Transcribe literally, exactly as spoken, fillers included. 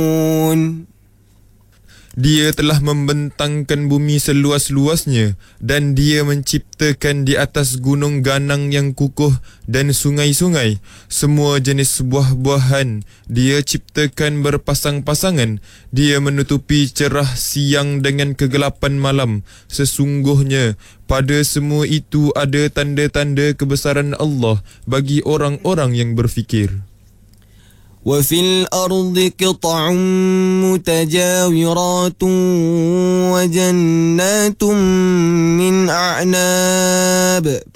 Dia telah membentangkan bumi seluas-luasnya dan dia menciptakan di atas gunung ganang yang kukuh dan sungai-sungai. Semua jenis buah-buahan dia ciptakan berpasang-pasangan. Dia menutupi cerah siang dengan kegelapan malam. Sesungguhnya pada semua itu ada tanda-tanda kebesaran Allah bagi orang-orang yang berfikir. وفي الأرض قطع متجاورات وجنات من أعناب